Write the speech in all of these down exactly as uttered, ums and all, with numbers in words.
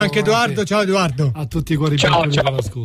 anche Edoardo. Ciao Edoardo. A tutti i cuori. Ciao, ciao.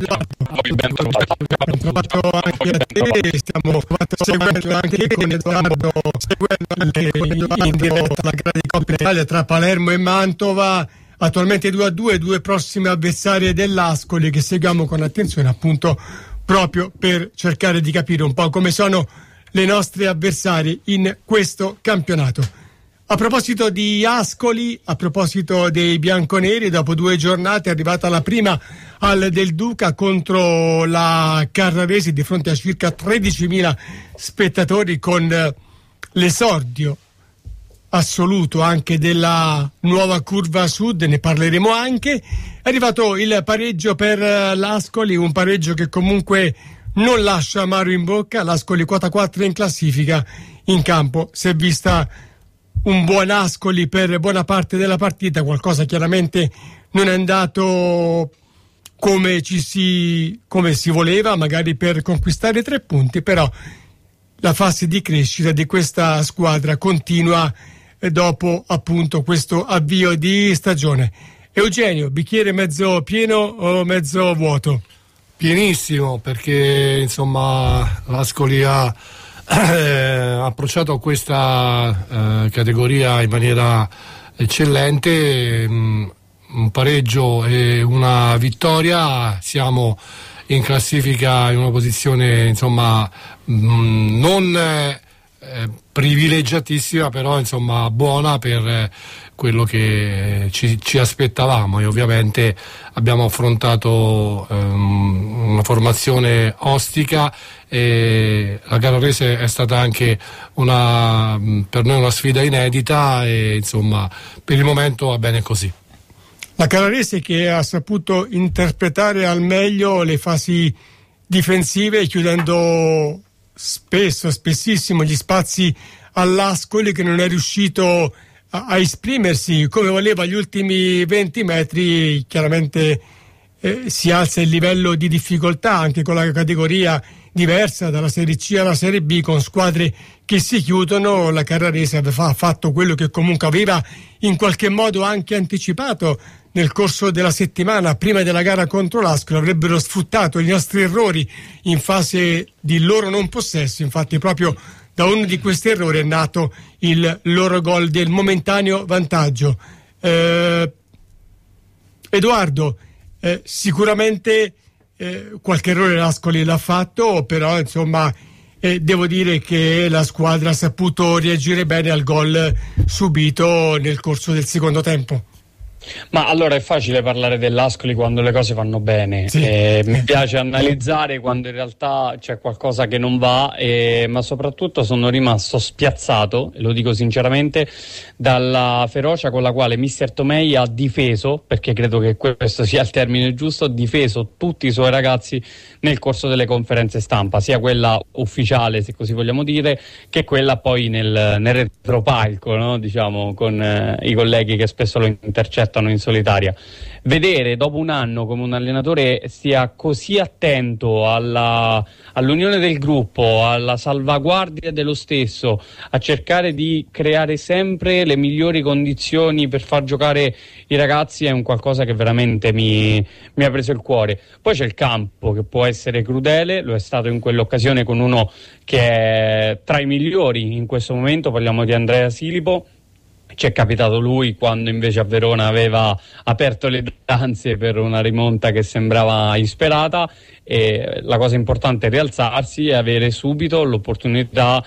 Ben trovato anche a te. Stiamo seguendo anche con Edoardo, seguendo anche in diretta la gara di Coppa Italia tra Palermo e Mantova. Attualmente due a due, due prossime avversarie dell'Ascoli che seguiamo con attenzione, appunto proprio per cercare di capire un po' come sono le nostre avversarie in questo campionato. A proposito di Ascoli, a proposito dei bianconeri, dopo due giornate è arrivata la prima al Del Duca contro la Carraresi di fronte a circa tredicimila spettatori, con l'esordio assoluto anche della nuova curva sud, ne parleremo anche. È arrivato il pareggio per l'Ascoli, un pareggio che comunque non lascia amaro in bocca. L'Ascoli quota quattro in classifica. In campo si è vista un buon Ascoli per buona parte della partita, qualcosa chiaramente non è andato come ci si, come si voleva, magari per conquistare tre punti, però la fase di crescita di questa squadra continua dopo appunto questo avvio di stagione. Eugenio, bicchiere mezzo pieno o mezzo vuoto? Pienissimo, perché insomma l'Ascoli ha eh, approcciato questa eh, categoria in maniera eccellente, mh, un pareggio e una vittoria, siamo in classifica in una posizione insomma mh, non eh, privilegiatissima, però insomma buona per eh, quello che ci, ci aspettavamo, e ovviamente abbiamo affrontato ehm, una formazione ostica, e la Carrarese è stata anche una, per noi una sfida inedita, e insomma per il momento va bene così. La Carrarese che ha saputo interpretare al meglio le fasi difensive, chiudendo spesso, spessissimo gli spazi all'Ascoli, che non è riuscito a, a esprimersi come voleva. Agli ultimi venti metri chiaramente eh, si alza il livello di difficoltà anche con la categoria diversa dalla Serie C alla Serie B, con squadre che si chiudono. La Carrarese aveva fatto quello che comunque aveva in qualche modo anche anticipato nel corso della settimana prima della gara contro l'Ascoli. Avrebbero sfruttato i nostri errori in fase di loro non possesso, infatti proprio da uno di questi errori è nato il loro gol del momentaneo vantaggio. eh, Edoardo, eh, sicuramente eh, qualche errore l'Ascoli l'ha fatto, però insomma eh, devo dire che la squadra ha saputo reagire bene al gol subito nel corso del secondo tempo. Ma allora è facile parlare dell'Ascoli quando le cose vanno bene, sì. eh, mi piace analizzare quando in realtà c'è qualcosa che non va, eh, ma soprattutto sono rimasto spiazzato, e lo dico sinceramente, dalla ferocia con la quale mister Tomei ha difeso, perché credo che questo sia il termine giusto, ha difeso tutti i suoi ragazzi nel corso delle conferenze stampa, sia quella ufficiale, se così vogliamo dire, che quella poi nel, nel retropalco, no? Diciamo, con eh, i colleghi che spesso lo intercettano in solitaria. Vedere dopo un anno come un allenatore sia così attento alla, all'unione del gruppo, alla salvaguardia dello stesso, a cercare di creare sempre le migliori condizioni per far giocare i ragazzi, è un qualcosa che veramente mi, mi ha preso il cuore. Poi c'è il campo, che può essere crudele, lo è stato in quell'occasione con uno che è tra i migliori in questo momento, parliamo di Andrea Silipo. Ci è capitato lui quando invece a Verona aveva aperto le danze per una rimonta che sembrava insperata, e la cosa importante è rialzarsi e avere subito l'opportunità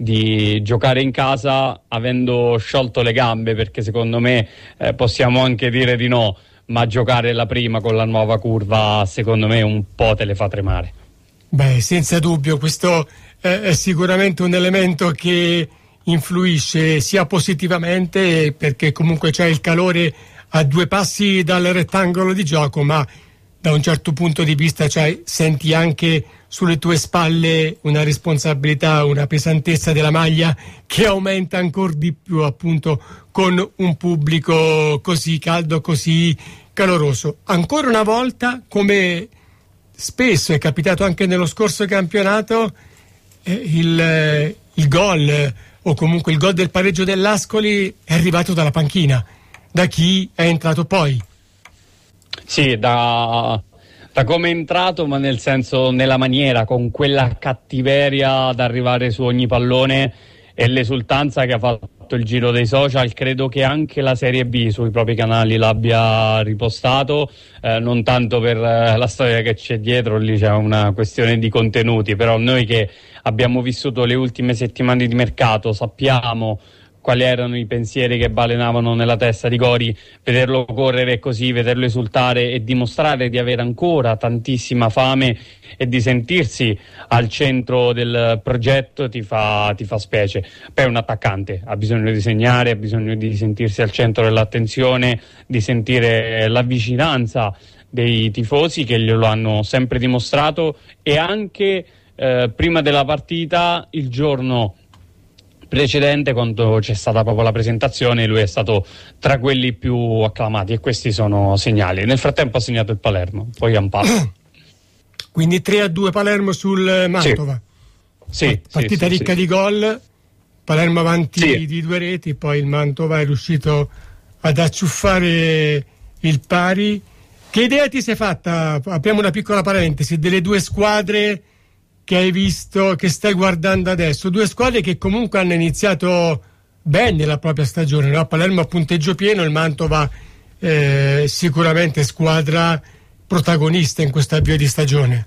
di giocare in casa avendo sciolto le gambe, perché secondo me eh, possiamo anche dire di no, ma giocare la prima con la nuova curva secondo me un po' te le fa tremare. Beh, senza dubbio, questo eh, è sicuramente un elemento che influisce sia positivamente, perché comunque c'è il calore a due passi dal rettangolo di gioco, ma da un certo punto di vista cioè, senti anche sulle tue spalle una responsabilità, una pesantezza della maglia che aumenta ancora di più, appunto con un pubblico così caldo, così caloroso. Ancora una volta, come spesso è capitato anche nello scorso campionato, eh, il, il gol o comunque il gol del pareggio dell'Ascoli è arrivato dalla panchina, da chi è entrato poi. Sì, da, da come è entrato, ma nel senso, nella maniera, con quella cattiveria ad arrivare su ogni pallone e l'esultanza che ha fatto il giro dei social. Credo che anche la Serie B sui propri canali l'abbia ripostato, eh, non tanto per eh, la storia che c'è dietro, lì c'è una questione di contenuti, però noi che abbiamo vissuto le ultime settimane di mercato sappiamo quali erano i pensieri che balenavano nella testa di Gori. Vederlo correre così, vederlo esultare e dimostrare di avere ancora tantissima fame e di sentirsi al centro del progetto ti fa, ti fa specie. Poi è un attaccante, ha bisogno di segnare, ha bisogno di sentirsi al centro dell'attenzione, di sentire la vicinanza dei tifosi che glielo hanno sempre dimostrato, e anche eh, prima della partita, il giorno precedente, quando c'è stata proprio la presentazione, lui è stato tra quelli più acclamati, e questi sono segnali. Nel frattempo ha segnato il Palermo, poi Amparo. Quindi tre a due Palermo sul Mantova. Sì, sì, partita sì, ricca sì. di gol, Palermo avanti Sì. di due reti, poi il Mantova è riuscito ad acciuffare il pari. Che idea ti sei fatta? Apriamo una piccola parentesi, delle due squadre che hai visto, che stai guardando adesso, due squadre che comunque hanno iniziato bene la propria stagione, no? Palermo a punteggio pieno, il Mantova eh, sicuramente squadra protagonista in questo avvio di stagione.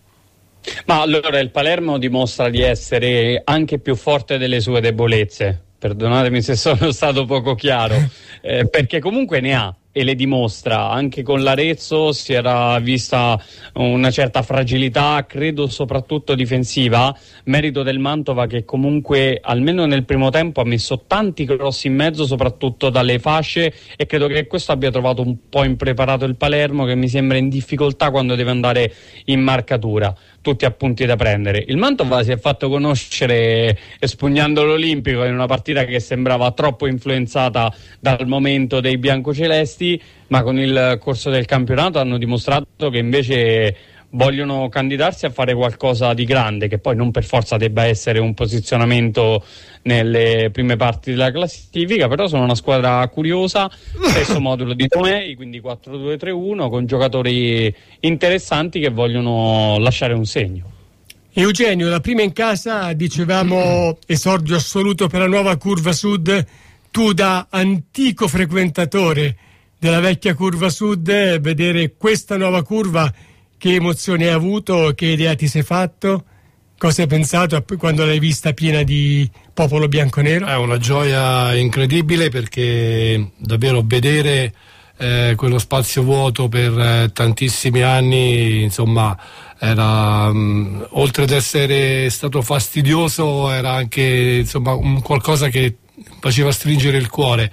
Ma allora il Palermo dimostra di essere anche più forte delle sue debolezze, perdonatemi se sono stato poco chiaro, eh, perché comunque ne ha e le dimostra. Anche con l'Arezzo si era vista una certa fragilità, credo soprattutto difensiva, merito del Mantova, che comunque almeno nel primo tempo ha messo tanti cross in mezzo, soprattutto dalle fasce, e credo che questo abbia trovato un po' impreparato il Palermo, che mi sembra in difficoltà quando deve andare in marcatura. Tutti appunti da prendere. Il Mantova si è fatto conoscere espugnando l'Olimpico in una partita che sembrava troppo influenzata dal momento dei biancocelesti, ma con il corso del campionato hanno dimostrato che invece vogliono candidarsi a fare qualcosa di grande, che poi non per forza debba essere un posizionamento nelle prime parti della classifica, però sono una squadra curiosa, stesso modulo di Tomei, quindi quattro due tre uno, con giocatori interessanti che vogliono lasciare un segno. Eugenio, la prima in casa, dicevamo esordio assoluto per la nuova Curva Sud. Tu, da antico frequentatore della vecchia Curva Sud, vedere questa nuova curva, che emozione hai avuto? Che idea ti sei fatto? Cosa hai pensato quando l'hai vista piena di popolo bianconero? È una gioia incredibile, perché davvero vedere eh, quello spazio vuoto per eh, tantissimi anni, insomma, era mh, oltre ad essere stato fastidioso, era anche, insomma, un qualcosa che faceva stringere il cuore.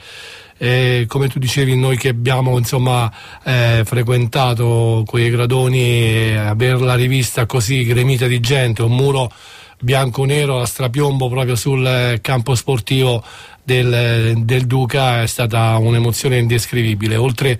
E come tu dicevi, noi che abbiamo, insomma, eh, frequentato quei gradoni, e averla rivista così gremita di gente, un muro bianco-nero a strapiombo proprio sul campo sportivo del, del Duca, è stata un'emozione indescrivibile, oltre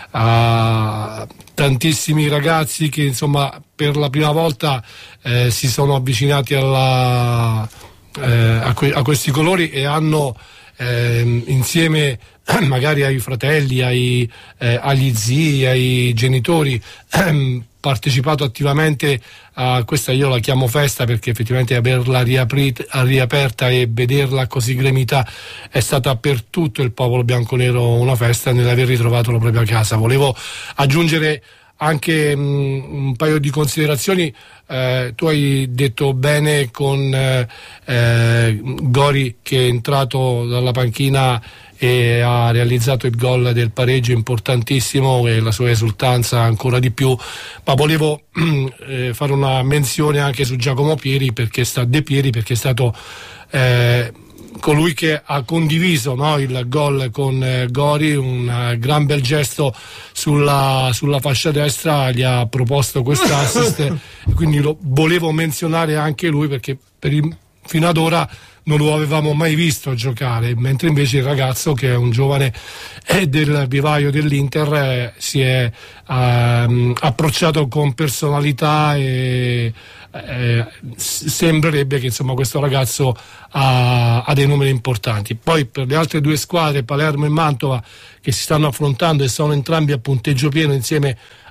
a tantissimi ragazzi che, insomma, per la prima volta eh, si sono avvicinati alla, eh, a, que- a questi colori e hanno eh, insieme magari ai fratelli, ai, eh, agli zii, ai genitori, ehm, partecipato attivamente a questa, io la chiamo festa, perché effettivamente averla riaprita, riaperta e vederla così gremita è stata per tutto il popolo bianconero una festa nell'aver ritrovato la propria casa. Volevo aggiungere anche mh, un paio di considerazioni. Eh, tu hai detto bene con eh, eh, Gori, che è entrato dalla panchina e ha realizzato il gol del pareggio importantissimo, e la sua esultanza ancora di più, ma volevo eh, fare una menzione anche su Giacomo Pieri, perché sta De Pieri, perché è stato eh, colui che ha condiviso, no, il gol con eh, Gori, un uh, gran bel gesto sulla, sulla fascia destra, gli ha proposto quest'assist, quindi lo volevo menzionare anche lui, perché per il, fino ad ora non lo avevamo mai visto giocare, mentre invece il ragazzo, che è un giovane è del vivaio dell'Inter, eh, si è ehm, approcciato con personalità e eh, sembrerebbe che, insomma, questo ragazzo ha, ha dei numeri importanti. Poi per le altre due squadre, Palermo e Mantova, che si stanno affrontando e sono entrambi a punteggio pieno insieme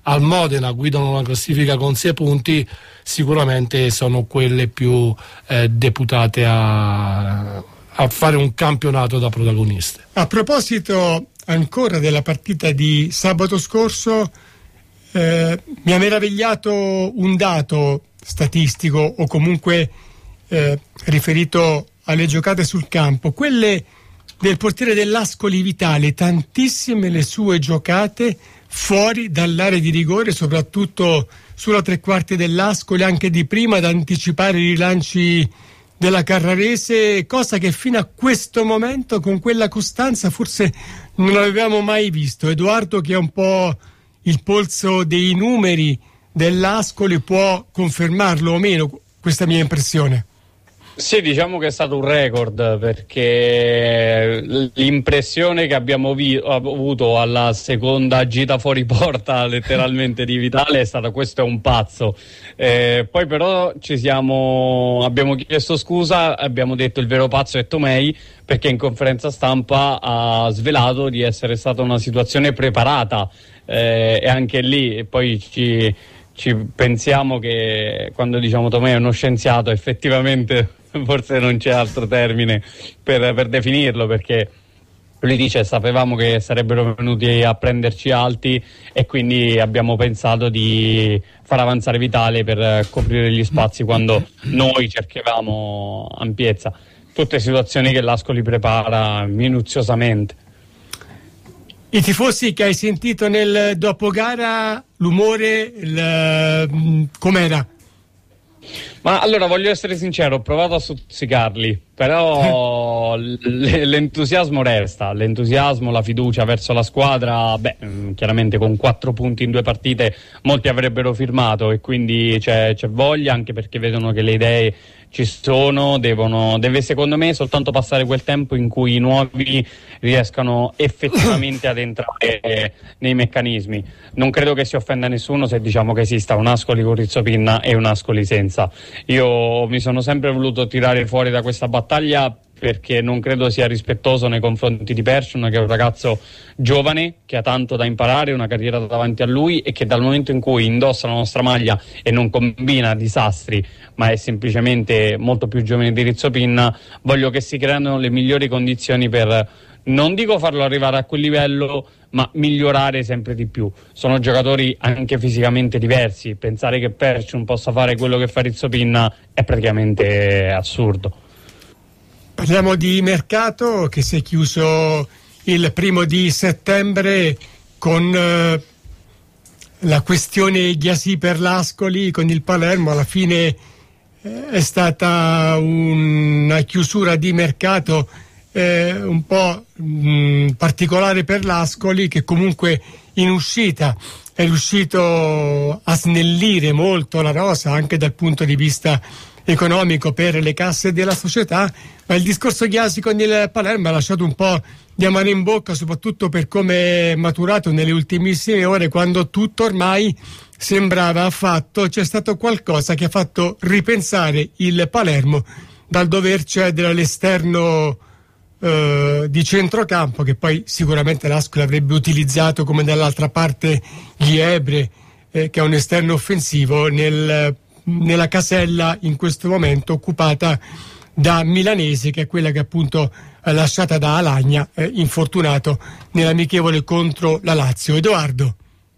al Modena guidano la classifica con sei punti, sicuramente sono quelle più eh, deputate a, a fare un campionato da protagoniste. A proposito ancora della partita di sabato scorso, eh, mi ha meravigliato un dato statistico, o comunque eh, riferito alle giocate sul campo, quelle del portiere dell'Ascoli Vitale, tantissime le sue giocate fuori dall'area di rigore, soprattutto sulla tre quarti dell'Ascoli, anche di prima, ad anticipare i rilanci della Carrarese, cosa che fino a questo momento con quella costanza forse non avevamo mai visto. Edoardo, che è un po' il polso dei numeri dell'Ascoli, può confermarlo o meno questa mia impressione? Sì, diciamo che è stato un record, perché l'impressione che abbiamo vi- avuto alla seconda gita fuori porta letteralmente di Vitale è stata: questo è un pazzo. Eh, poi però ci siamo, abbiamo chiesto scusa, abbiamo detto il vero pazzo è Tomei, perché in conferenza stampa ha svelato di essere stata una situazione preparata, eh, e anche lì poi ci, ci pensiamo che quando diciamo Tomei è uno scienziato, effettivamente forse non c'è altro termine per, per definirlo, perché lui dice sapevamo che sarebbero venuti a prenderci alti e quindi abbiamo pensato di far avanzare Vitale per coprire gli spazi quando noi cercavamo ampiezza. Tutte situazioni che l'Ascoli prepara minuziosamente. I tifosi che hai sentito nel dopogara, l'umore, il, com'era? Ma allora, voglio essere sincero, ho provato a stuzzicarli, però l'entusiasmo resta, l'entusiasmo, la fiducia verso la squadra. Beh, chiaramente con quattro punti in due partite molti avrebbero firmato, e quindi c'è, c'è voglia, anche perché vedono che le idee ci sono. Devono, deve secondo me soltanto passare quel tempo in cui i nuovi riescano effettivamente ad entrare nei meccanismi. Non credo che si offenda nessuno se diciamo che esista un Ascoli con Rizzopinna e un Ascoli senza. Io mi sono sempre voluto tirare fuori da questa battaglia, perché non credo sia rispettoso nei confronti di Persson, che è un ragazzo giovane che ha tanto da imparare, una carriera davanti a lui, e che dal momento in cui indossa la nostra maglia e non combina disastri, ma è semplicemente molto più giovane di Rizzopinna, voglio che si creano le migliori condizioni per, non dico farlo arrivare a quel livello, ma migliorare sempre di più. Sono giocatori anche fisicamente diversi. Pensare che Persson possa fare quello che fa Rizzopinna è praticamente assurdo. Parliamo di mercato che si è chiuso il primo di settembre con eh, la questione Ghiasì per l'Ascoli con il Palermo. Alla fine eh, è stata una chiusura di mercato eh, un po' mh, particolare per l'Ascoli, che comunque in uscita è riuscito a snellire molto la rosa anche dal punto di vista economico per le casse della società. Ma il discorso Ghiasì con il Palermo ha lasciato un po' di amaro in bocca, soprattutto per come è maturato nelle ultimissime ore, quando tutto ormai sembrava fatto. C'è stato qualcosa che ha fatto ripensare il Palermo dal dover cedere all'esterno eh, di centrocampo, che poi sicuramente l'Ascoli avrebbe utilizzato, come dall'altra parte Giebre, eh, che è un esterno offensivo, nel nella casella in questo momento occupata da Milanesi, che è quella che appunto è lasciata da Alagna, eh, infortunato nell'amichevole contro la Lazio. Edoardo.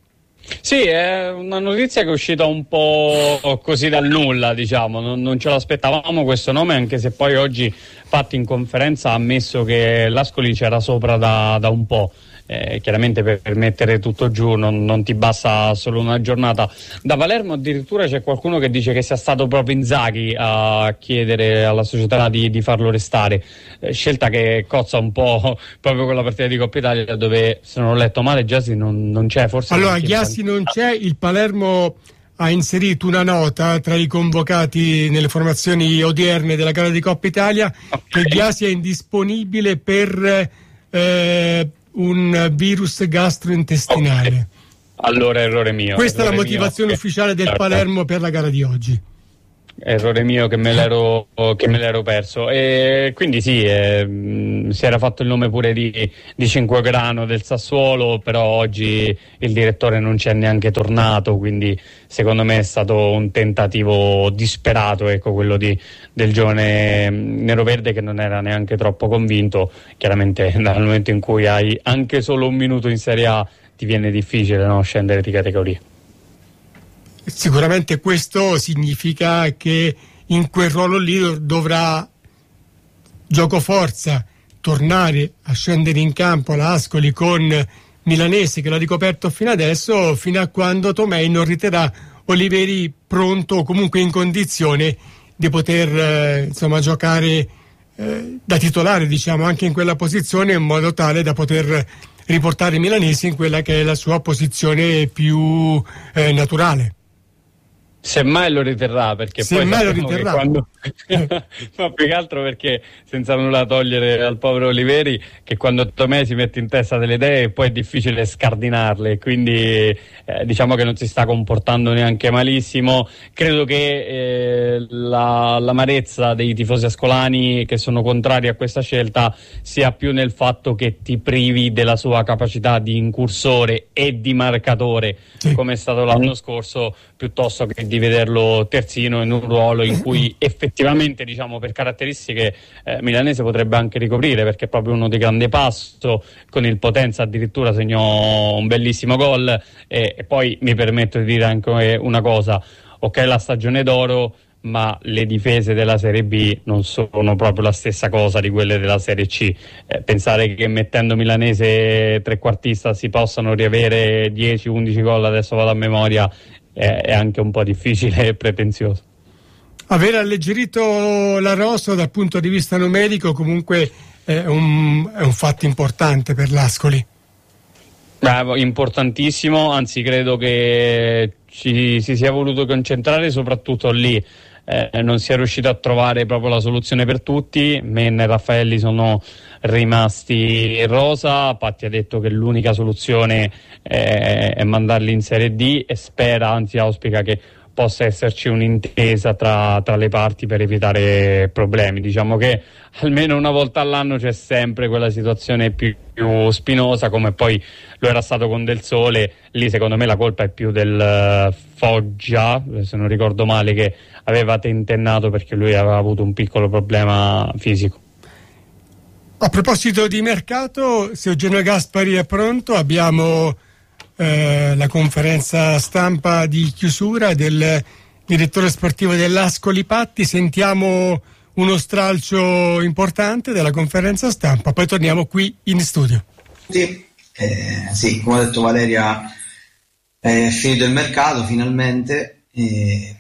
Sì, è una notizia che è uscita un po' così dal nulla, diciamo, non, non ce l'aspettavamo questo nome, anche se poi oggi Fatti in conferenza ha ammesso che l'Ascoli c'era sopra da, da un po'. Eh, chiaramente per, per mettere tutto giù non, non ti basta solo una giornata. Da Palermo addirittura c'è qualcuno che dice che sia stato proprio Inzaghi a chiedere alla società di, di farlo restare, eh, scelta che cozza un po' proprio con la partita di Coppa Italia, dove, se non ho letto male, Ghiasì non, non c'è. Forse allora Ghiasì non c'è, il Palermo ha inserito una nota tra i convocati nelle formazioni odierne della gara di Coppa Italia, okay, che Ghiasì è indisponibile per eh, un virus gastrointestinale. Okay. Allora errore mio. Questa errore è la motivazione mio. ufficiale del Palermo per la gara di oggi. errore mio che me l'ero, che me l'ero perso. E quindi sì, eh, si era fatto il nome pure di, di Cinquegrano del Sassuolo, però oggi il direttore non c'è neanche tornato, quindi secondo me è stato un tentativo disperato, ecco, quello di, del giovane neroverde, che non era neanche troppo convinto. Chiaramente dal momento in cui hai anche solo un minuto in Serie A ti viene difficile, no, scendere di categoria. Sicuramente questo significa che in quel ruolo lì dovrà gioco forza tornare a scendere in campo la Ascoli con Milanese, che l'ha ricoperto fino adesso, fino a quando Tomei non riterrà Oliveri pronto o comunque in condizione di poter eh, insomma giocare eh, da titolare, diciamo, anche in quella posizione, in modo tale da poter riportare Milanese in quella che è la sua posizione più eh, naturale. Semmai lo riterrà, perché Se poi mai lo riterrà. Quando... ma più che altro perché, senza nulla togliere al povero Oliveri, che quando Tomei si mette in testa delle idee poi è difficile scardinarle, quindi eh, diciamo che non si sta comportando neanche malissimo. Credo che eh, la, l'amarezza dei tifosi ascolani che sono contrari a questa scelta sia più nel fatto che ti privi della sua capacità di incursore e di marcatore, sì, come è stato l'anno scorso, piuttosto che di vederlo terzino in un ruolo in cui effettivamente, diciamo, per caratteristiche eh, Milanese potrebbe anche ricoprire, perché è proprio uno di grande passo, con il Potenza addirittura segnò un bellissimo gol. E, e poi mi permetto di dire anche una cosa: ok, la stagione d'oro, ma le difese della Serie B non sono proprio la stessa cosa di quelle della Serie C. Eh, pensare che mettendo Milanese trequartista si possano riavere dieci undici gol, adesso vado a memoria, è anche un po' difficile e pretenzioso. Aver alleggerito la rosa dal punto di vista numerico comunque è un, è un fatto importante per l'Ascoli. Bravo, importantissimo, anzi credo che ci si sia voluto concentrare soprattutto lì. Eh, non si è riuscito a trovare proprio la soluzione per tutti. Men e Raffaelli sono rimasti in rosa. Patti ha detto che l'unica soluzione è, è mandarli in Serie D, e spera, anzi auspica, che possa esserci un'intesa tra, tra le parti per evitare problemi. Diciamo che almeno una volta all'anno c'è sempre quella situazione più, più spinosa, come poi lo era stato con Del Sole. Lì secondo me la colpa è più del uh, Foggia, se non ricordo male, che aveva tentennato perché lui aveva avuto un piccolo problema fisico. A proposito di mercato, se Eugenio Gaspari è pronto, abbiamo eh, la conferenza stampa di chiusura del direttore sportivo dell'Ascoli Patti. Sentiamo uno stralcio importante della conferenza stampa, poi torniamo qui in studio. Sì, eh, sì, come ha detto Valeria, è finito il mercato finalmente, e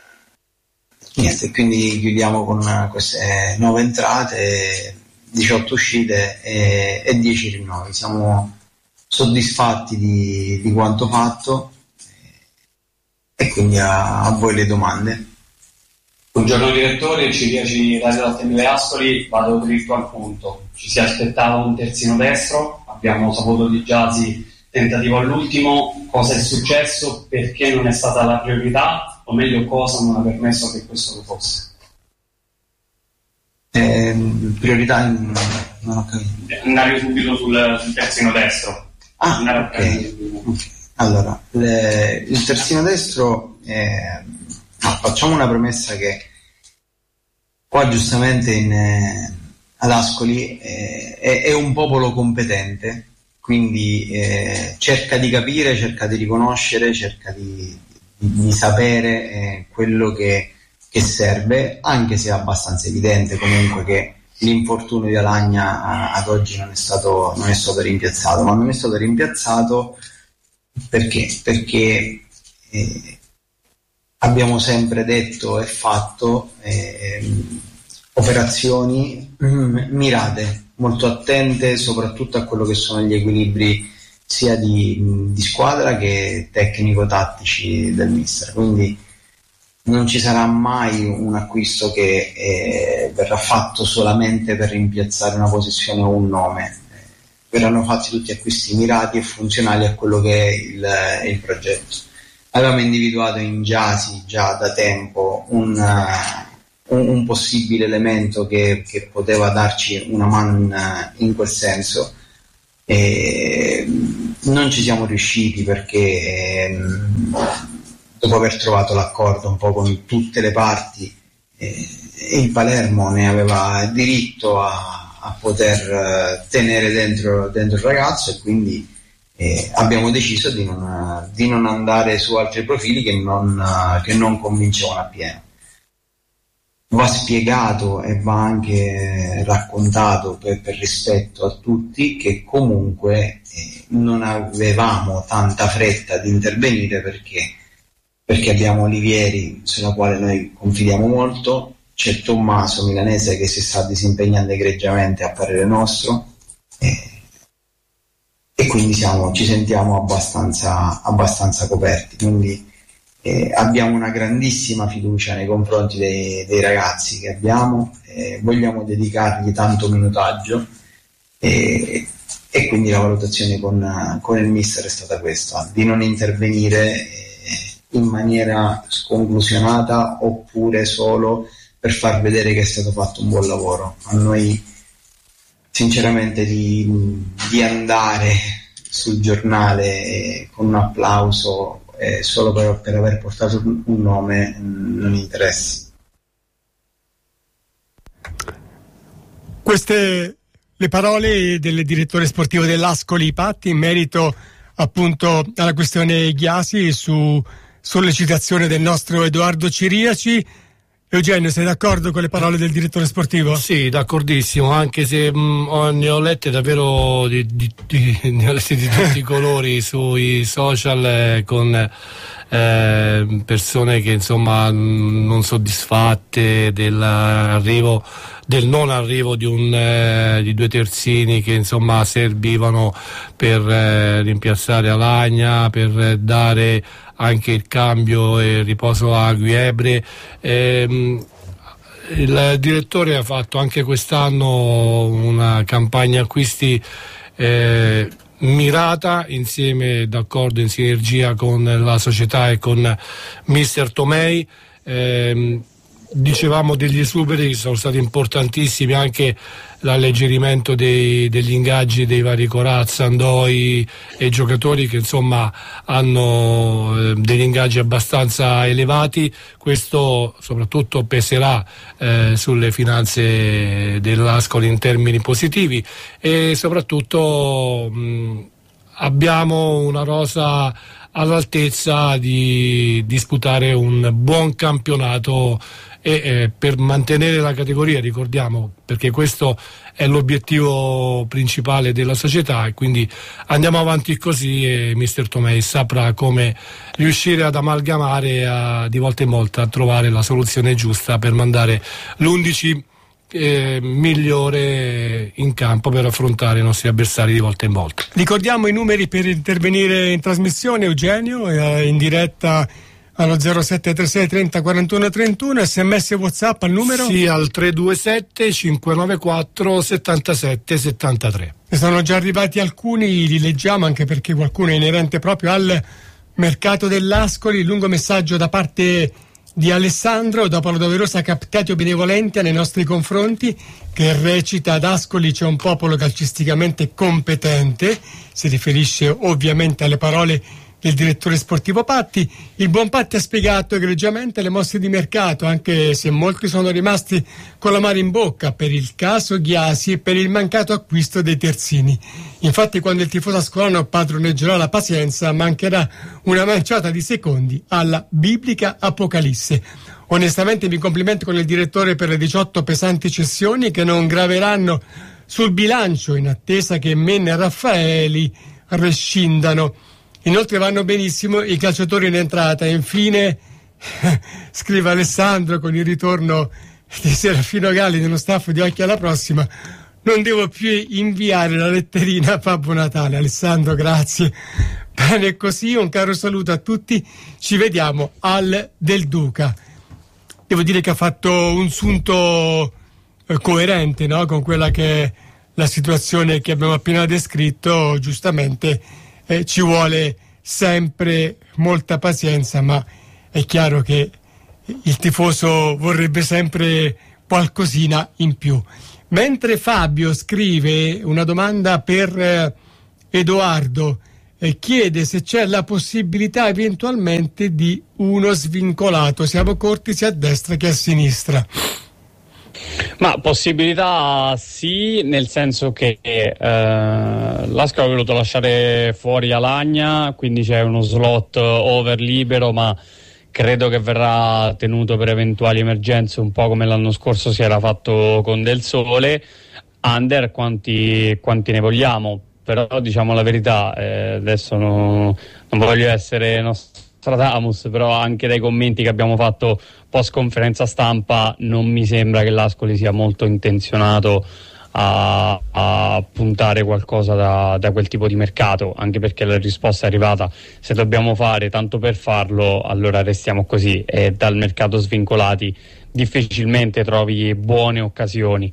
niente, quindi chiudiamo con queste nuove entrate, diciotto uscite e, e dieci rinnovi. Siamo soddisfatti di, di quanto fatto, e quindi a, a voi le domande. Buongiorno direttore, ci piace Radio Latte Mille Ascoli, vado dritto al punto. Ci si aspettava un terzino destro, abbiamo saputo di Gyasi tentativo all'ultimo. Cosa è successo? Perché non è stata la priorità? O meglio, cosa non ha permesso che questo lo fosse? Eh, priorità in... non ho capito. Andare subito sul, sul terzino destro. Ah, ok. okay. Allora, le, il terzino destro, eh, no, facciamo una premessa che qua giustamente in, eh, ad Ascoli eh, è, è un popolo competente, quindi eh, cerca di capire, cerca di riconoscere, cerca di, di, di sapere eh, quello che, che serve, anche se è abbastanza evidente comunque che l'infortunio di Alagna ad oggi non è stato, non è stato rimpiazzato, ma non è stato rimpiazzato perché? Perché eh, abbiamo sempre detto e fatto eh, operazioni mm, mirate, molto attente soprattutto a quello che sono gli equilibri sia di, di squadra che tecnico-tattici del mister, quindi non ci sarà mai un acquisto che eh, verrà fatto solamente per rimpiazzare una posizione o un nome. Verranno fatti tutti acquisti mirati e funzionali a quello che è il, il progetto. avevamo individuato in Gyasi già da tempo un, uh, un, un possibile elemento che, che poteva darci una mano in, in quel senso. E non ci siamo riusciti perché eh, dopo aver trovato l'accordo un po' con tutte le parti, eh, il Palermo ne aveva diritto a, a poter eh, tenere dentro, dentro il ragazzo, e quindi eh, abbiamo deciso di non, di non andare su altri profili che non, che non convincevano appieno. Va spiegato e va anche raccontato per, per rispetto a tutti che comunque eh, non avevamo tanta fretta di intervenire perché, perché abbiamo Olivieri, sulla quale noi confidiamo molto, c'è Tommaso Milanese che si sta disimpegnando egregiamente a parere nostro, eh, e quindi siamo, ci sentiamo abbastanza, abbastanza coperti. Quindi Eh, abbiamo una grandissima fiducia nei confronti dei, dei ragazzi che abbiamo, eh, vogliamo dedicargli tanto minutaggio, eh, e quindi la valutazione con, con il mister è stata questa, di non intervenire eh, in maniera sconclusionata oppure solo per far vedere che è stato fatto un buon lavoro. A noi sinceramente di, di andare sul giornale eh, con un applauso Eh, solo per, per aver portato un nome non interessa. Queste le parole del direttore sportivo dell'Ascoli Patti in merito appunto alla questione Gyasi, su sollecitazione del nostro Edoardo Ciriaci. Eugenio, sei d'accordo con le parole del direttore sportivo? Sì, d'accordissimo, anche se mh, ne ho lette davvero di, di, di, ne ho lette di tutti i colori sui social, eh, con eh, persone che insomma non soddisfatte dell'arrivo, del non arrivo di, un, eh, di due terzini che insomma servivano per eh, rimpiazzare Alagna, per eh, dare anche il cambio e il riposo a Guiebre. Ehm, il direttore ha fatto anche quest'anno una campagna acquisti eh, mirata, insieme, d'accordo, in sinergia con la società e con mister Tomei. Ehm, dicevamo degli esuberi che sono stati importantissimi, anche l'alleggerimento dei, degli ingaggi dei vari Corazza, Andoi e giocatori che insomma hanno eh, degli ingaggi abbastanza elevati. Questo soprattutto peserà eh, sulle finanze dell'Ascoli in termini positivi, e soprattutto mh, abbiamo una rosa all'altezza di disputare un buon campionato e eh, per mantenere la categoria, ricordiamo, perché questo è l'obiettivo principale della società, e quindi andiamo avanti così, e mister Tomei saprà come riuscire ad amalgamare a, di volta in volta, a trovare la soluzione giusta per mandare l'undici Eh, migliore in campo per affrontare i nostri avversari di volta in volta. Ricordiamo i numeri per intervenire in trasmissione, Eugenio, eh, in diretta allo zero sette tre sei trenta quarantuno trentuno, sms e WhatsApp al numero? Sì, al tre due sette cinque nove quattro sette sette sette tre. Ne sono già arrivati alcuni, li leggiamo anche perché qualcuno è inerente proprio al mercato dell'Ascoli. Lungo messaggio da parte di Alessandro dopo la doverosa captatio benevolentia nei nostri confronti, che recita: ad Ascoli c'è un popolo calcisticamente competente. Si riferisce ovviamente alle parole del direttore sportivo Patti. Il buon Patti ha spiegato egregiamente le mosse di mercato, anche se molti sono rimasti con l'amaro in bocca per il caso Gyasi e per il mancato acquisto dei terzini. Infatti, quando il tifoso ascolano padroneggerà la pazienza, mancherà una manciata di secondi alla biblica Apocalisse. Onestamente mi complimento con il direttore per le diciotto pesanti cessioni che non graveranno sul bilancio, in attesa che Menne e Raffaeli rescindano. Inoltre vanno benissimo i calciatori in entrata. E infine, scrive Alessandro, con il ritorno di Serafino Galli nello staff di Occhi alla Prossima, non devo più inviare la letterina a Babbo Natale. Alessandro, grazie. Bene così, un caro saluto a tutti, ci vediamo al Del Duca. Devo dire che ha fatto un sunto eh, coerente, no? Con quella che è la situazione che abbiamo appena descritto. Giustamente eh, ci vuole sempre molta pazienza, ma è chiaro che il tifoso vorrebbe sempre qualcosina in più. Mentre Fabio scrive una domanda per eh, Edoardo, e chiede se c'è la possibilità eventualmente di uno svincolato. Siamo corti sia a destra che a sinistra. Ma possibilità sì, nel senso che eh, l'Ascoli ha voluto lasciare fuori Alagna, quindi c'è uno slot over libero, ma credo che verrà tenuto per eventuali emergenze, un po' come l'anno scorso si era fatto con Del Sole. Under quanti, quanti ne vogliamo, però diciamo la verità, eh, adesso no, non voglio essere Nostradamus, però anche dai commenti che abbiamo fatto post conferenza stampa non mi sembra che l'Ascoli sia molto intenzionato a, a puntare qualcosa da, da quel tipo di mercato, anche perché la risposta è arrivata: se dobbiamo fare tanto per farlo, allora restiamo così, e dal mercato svincolati difficilmente trovi buone occasioni.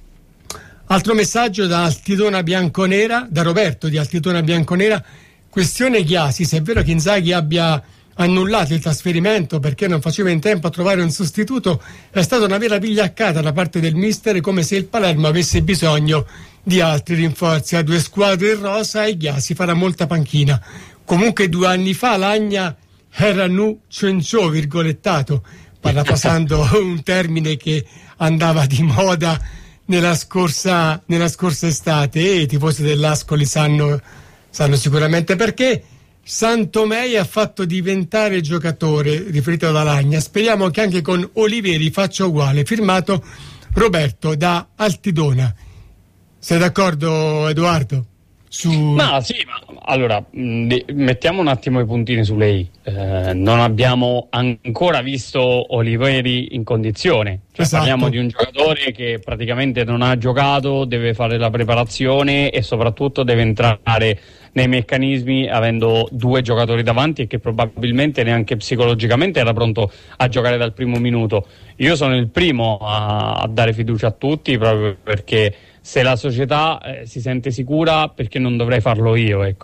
Altro messaggio da Altidona Bianconera, da Roberto di Altidona Bianconera: questione Ghiasi, se è vero che Inzaghi abbia annullato il trasferimento perché non faceva in tempo a trovare un sostituto, è stata una vera vigliaccata da parte del mister, come se il Palermo avesse bisogno di altri rinforzi. Ha due squadre in rosa e Ghiasi farà molta panchina. Comunque due anni fa Lagna era nu cencio virgolettato, parafrasando un termine che andava di moda nella scorsa, nella scorsa estate, e i tifosi dell'Ascoli sanno, sanno sicuramente perché. Santomei ha fatto diventare giocatore, riferito ad Alagna. Speriamo che anche con Oliveri faccia uguale. Firmato Roberto da Altidona. Sei d'accordo, Edoardo? Su... Ma sì, ma allora mh, mettiamo un attimo i puntini su lei. Eh, non abbiamo ancora visto Oliveri in condizione. Cioè, esatto. Parliamo di un giocatore che praticamente non ha giocato, deve fare la preparazione e soprattutto deve entrare nei meccanismi avendo due giocatori davanti, e che probabilmente neanche psicologicamente era pronto a giocare dal primo minuto. Io sono il primo a, a dare fiducia a tutti, proprio perché se la società eh, si sente sicura, perché non dovrei farlo io, ecco.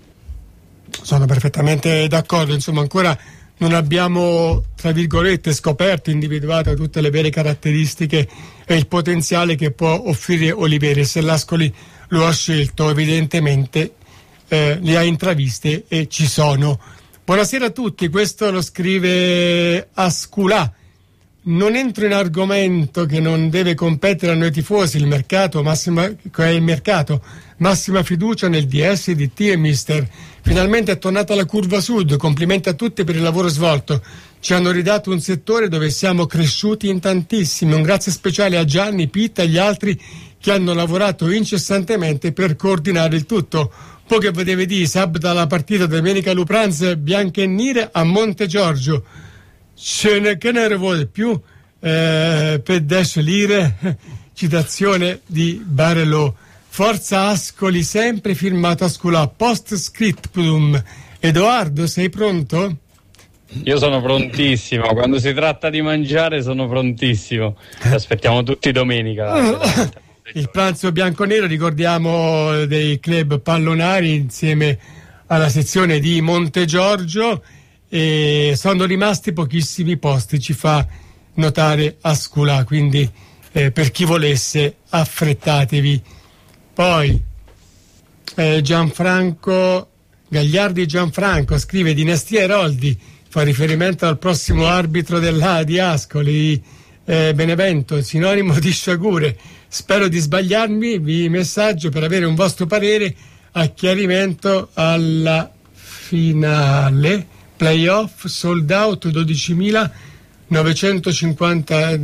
Sono perfettamente d'accordo, insomma ancora non abbiamo, tra virgolette, scoperto, individuato tutte le vere caratteristiche e il potenziale che può offrire Oliveri. Se l'Ascoli lo ha scelto, evidentemente eh, le ha intraviste e ci sono. Buonasera a tutti, questo lo scrive Asculà. Non entro in argomento che non deve competere a noi tifosi, il mercato, massima, è il mercato, massima fiducia nel D S, D T e mister. Finalmente è tornata la curva sud, complimenti a tutti per il lavoro svolto. Ci hanno ridato un settore dove siamo cresciuti in tantissimi. Un grazie speciale a Gianni, Pitta e gli altri che hanno lavorato incessantemente per coordinare il tutto. Poi che vedevi di sabato la partita domenica Lupranz Bianca e Nire a Monte Giorgio. Ce ne, che ne vuole più eh, per adesso lire. Citazione di Barello. Forza Ascoli, sempre firmato Asculà. Post scriptum. Edoardo, sei pronto? Io sono prontissimo, quando si tratta di mangiare sono prontissimo. Ci aspettiamo tutti domenica. Il pranzo bianconero, ricordiamo, dei club pallonari insieme alla sezione di Monte Giorgio. E sono rimasti pochissimi posti, ci fa notare Asculà, quindi eh, per chi volesse affrettatevi. Poi eh, Gianfranco Gagliardi Gianfranco scrive: Dinastia Eroldi, fa riferimento al prossimo arbitro dell'A di Ascoli, eh, Benevento, sinonimo di sciagure. Spero di sbagliarmi, vi messaggio per avere un vostro parere a chiarimento alla finale. Playoff, sold out, dodicimilanovecentocinquanta,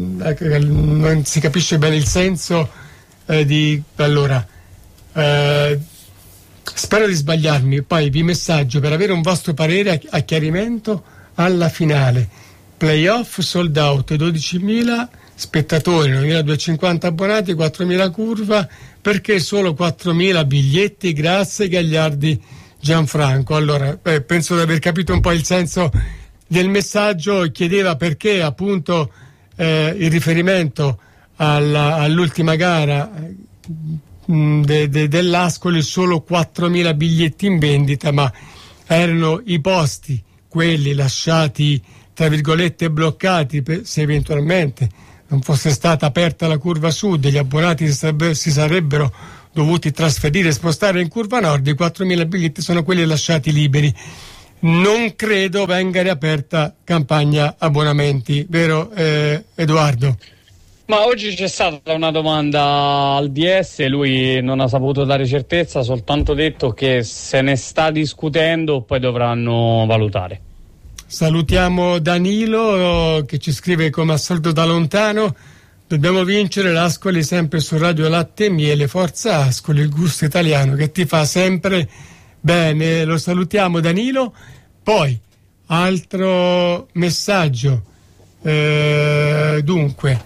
non si capisce bene il senso eh, di... Allora, eh, spero di sbagliarmi, poi vi messaggio per avere un vostro parere a, a chiarimento alla finale. Playoff, sold out, dodicimila spettatori, novemiladuecentocinquanta abbonati, quattromila curva, perché solo quattromila biglietti? Grazie Gagliardi Gianfranco. Allora, eh, penso di aver capito un po' il senso del messaggio. Chiedeva perché appunto eh, il riferimento alla, all'ultima gara mh, de, de, dell'Ascoli, solo quattromila biglietti in vendita, ma erano i posti, quelli lasciati tra virgolette bloccati, per, se eventualmente non fosse stata aperta la curva sud, gli abbonati si sarebbero, si sarebbero dovuti trasferire e spostare in curva nord. I quattromila biglietti sono quelli lasciati liberi. Non credo venga riaperta campagna abbonamenti, vero eh, Edoardo? Ma oggi c'è stata una domanda al D S, lui non ha saputo dare certezza, ha soltanto detto che se ne sta discutendo, poi dovranno valutare. Salutiamo Danilo che ci scrive come al solito da lontano: dobbiamo vincere, l'Ascoli sempre su Radio Latte e Miele, forza Ascoli, il gusto italiano che ti fa sempre bene. Lo salutiamo Danilo. Poi altro messaggio, eh, dunque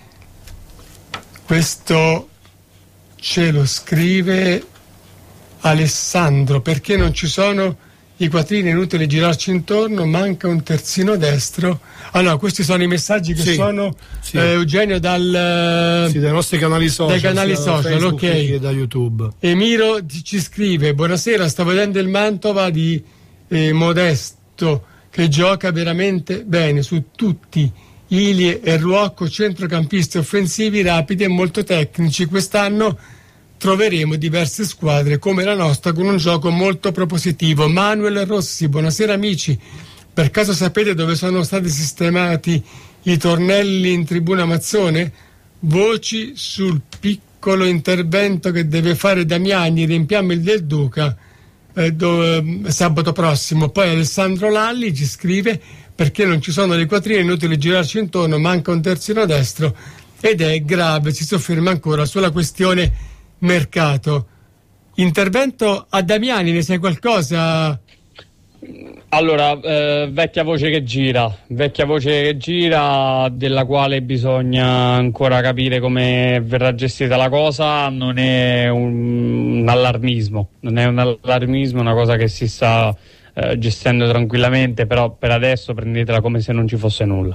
questo ce lo scrive Alessandro: perché non ci sono i quattrini, inutile girarci intorno, manca un terzino destro. Ah no, questi sono i messaggi che sì, sono sì. Eh, Eugenio dal sì, dai nostri canali social, dai canali social, Facebook, ok, e da YouTube. Emiro ci scrive: buonasera, sto vedendo il Mantova di eh, Modesto che gioca veramente bene su tutti, Ilie e Ruocco, centrocampisti offensivi rapidi e molto tecnici. Quest'anno troveremo diverse squadre come la nostra con un gioco molto propositivo. Manuel Rossi: buonasera amici, per caso sapete dove sono stati sistemati i tornelli in tribuna Mazzone? Voci sul piccolo intervento che deve fare Damiani, riempiamo il Del Duca eh, do, sabato prossimo. Poi Alessandro Lalli ci scrive: perché non ci sono le quattrine, inutile girarci intorno, manca un terzino destro ed è grave. Si sofferma ancora sulla questione mercato. Intervento a Damiani, ne sai qualcosa? Allora, eh, vecchia voce che gira, vecchia voce che gira, della quale bisogna ancora capire come verrà gestita la cosa. Non è un, un allarmismo, non è un allarmismo, è una cosa che si sta eh, gestendo tranquillamente, però per adesso prendetela come se non ci fosse nulla.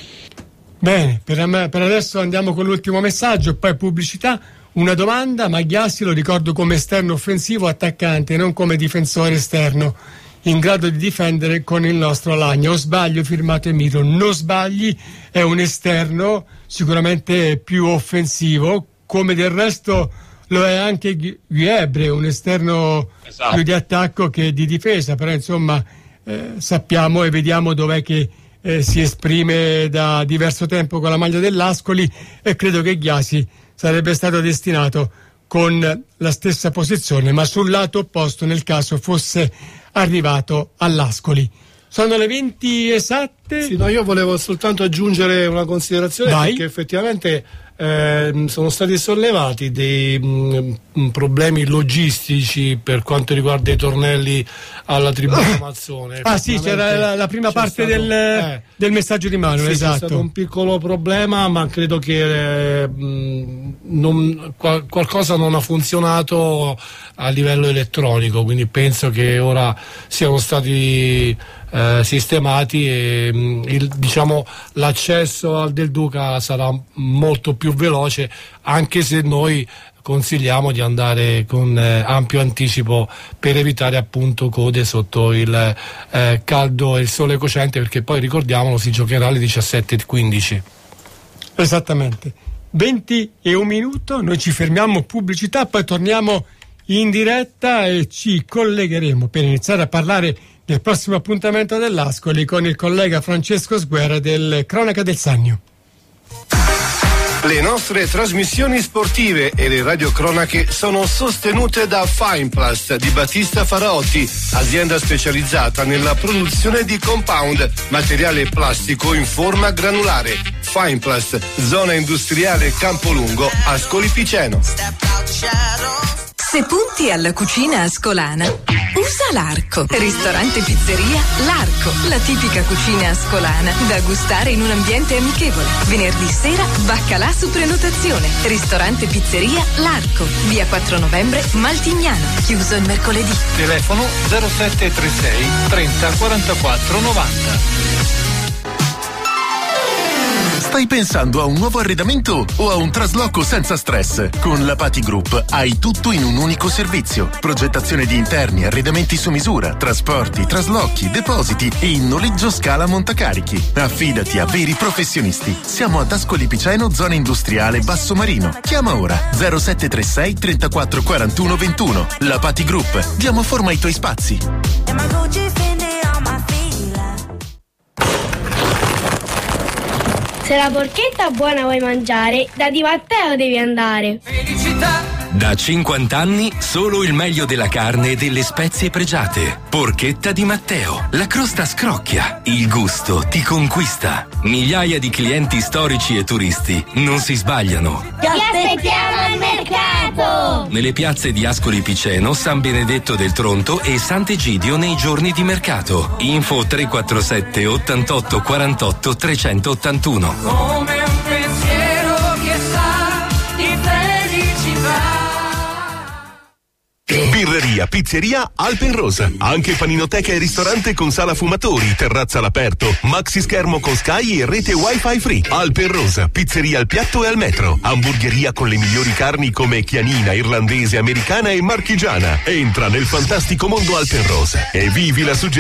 Bene, per, per adesso andiamo con l'ultimo messaggio, poi pubblicità. Una domanda: Magliassi lo ricordo come esterno offensivo attaccante, non come difensore esterno in grado di difendere con il nostro Alagna. O sbaglio? Firmato Emiro. Non sbagli, è un esterno sicuramente più offensivo, come del resto lo è anche Guiebre, un esterno esatto. più di attacco che di difesa, però insomma eh, sappiamo e vediamo dov'è che eh, si esprime da diverso tempo con la maglia dell'Ascoli, e credo che Ghiasi sarebbe stato destinato con la stessa posizione, ma sul lato opposto nel caso fosse arrivato all'Ascoli. Sono le venti esatte. Sì, no, io volevo soltanto aggiungere una considerazione. Vai. Perché effettivamente eh, sono stati sollevati dei mh, problemi logistici per quanto riguarda i tornelli alla tribuna Mazzone. Ah sì, c'era la, la prima parte stato, del, eh, del messaggio di Manuel, sì, esatto. C'è stato un piccolo problema, ma credo che eh, mh, non, qual, qualcosa non ha funzionato a livello elettronico, quindi penso che ora siano stati Eh, sistemati e mh, il, diciamo l'accesso al Del Duca sarà molto più veloce, anche se noi consigliamo di andare con eh, ampio anticipo per evitare appunto code sotto il eh, caldo e il sole cocente, perché poi ricordiamolo si giocherà alle diciassette e quindici. Esattamente, venti e un minuto, noi ci fermiamo, pubblicità, poi torniamo in diretta e ci collegheremo per iniziare a parlare del prossimo appuntamento dell'Ascoli con il collega Francesco Sguerra del Cronaca del Sannio. Le nostre trasmissioni sportive e le radiocronache sono sostenute da Fineplast di Battista Faraotti, azienda specializzata nella produzione di compound, materiale plastico in forma granulare. Fineplast, zona industriale Campolungo, Ascoli Piceno. Se punti alla cucina ascolana, usa l'Arco. Ristorante Pizzeria L'Arco, la tipica cucina ascolana da gustare in un ambiente amichevole. Venerdì sera, baccalà su prenotazione. Ristorante Pizzeria L'Arco, via quattro novembre, Maltignano. Chiuso il mercoledì. Telefono zero sette tre sei trenta quarantaquattro novanta. Stai pensando a un nuovo arredamento o a un trasloco senza stress? Con la Pati Group hai tutto in un unico servizio. Progettazione di interni, arredamenti su misura, trasporti, traslochi, depositi e in noleggio scala montacarichi. Affidati a veri professionisti. Siamo ad Ascoli Piceno, zona industriale Basso Marino. Chiama ora zero sette tre sei trentaquattro quarantuno ventuno. La Pati Group. Diamo forma ai tuoi spazi. Se la porchetta buona vuoi mangiare, da Di Matteo devi andare. Felicità! Da cinquanta anni solo il meglio della carne e delle spezie pregiate. Porchetta Di Matteo. La crosta scrocchia, il gusto ti conquista. Migliaia di clienti storici e turisti non si sbagliano. Ti aspettiamo al mercato! Nelle piazze di Ascoli Piceno, San Benedetto del Tronto e Sant'Egidio nei giorni di mercato. Info tre quattro sette ottantotto quarantotto trecentottantuno. Come un pensiero che sa di felicità. Birreria, pizzeria Alpenrosa. Anche paninoteca e ristorante con sala fumatori, terrazza all'aperto, maxi schermo con Sky e rete wifi free. Alpenrosa, pizzeria al piatto e al metro. Hamburgeria con le migliori carni come chianina, irlandese, americana e marchigiana. Entra nel fantastico mondo Alpenrosa e vivi la suggerenza